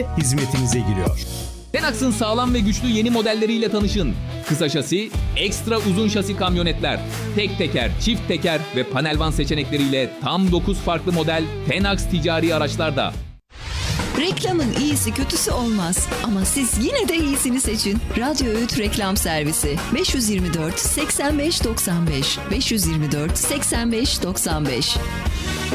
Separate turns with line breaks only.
hizmetinize giriyor.
Tenax'ın sağlam ve güçlü yeni modelleriyle tanışın. Kısa şasi, ekstra uzun şasi kamyonetler, tek teker, çift teker ve panel van seçenekleriyle tam 9 farklı model Tenax ticari araçlarda.
Reklamın iyisi kötüsü olmaz ama siz yine de iyisini seçin. Radyo Öğüt Reklam Servisi 524 85 95 524 85 95.